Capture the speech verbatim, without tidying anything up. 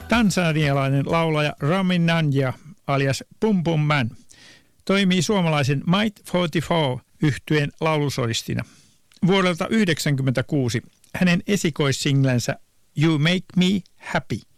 Tansanialainen laulaja Ramin Nanja alias Pum Pum Man toimii suomalaisen Might neljäkymmentäneljä-yhtyeen laulusolistina. Vuodelta yhdeksänkymmentäkuusi hänen esikoissinglänsä You Make Me Happy